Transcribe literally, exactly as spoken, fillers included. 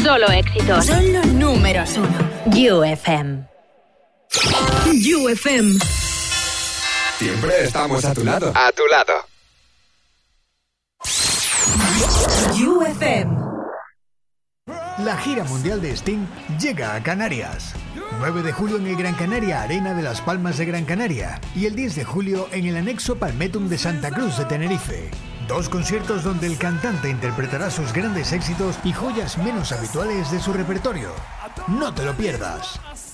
Solo éxitos. Solo números uno. U F M. U F M. Siempre estamos a tu lado. A tu lado. U F M. La gira mundial de Sting llega a Canarias. nueve de julio en el Gran Canaria Arena de Las Palmas de Gran Canaria y el diez de julio en el anexo Palmetum de Santa Cruz de Tenerife. Dos conciertos donde el cantante interpretará sus grandes éxitos y joyas menos habituales de su repertorio. No te lo pierdas.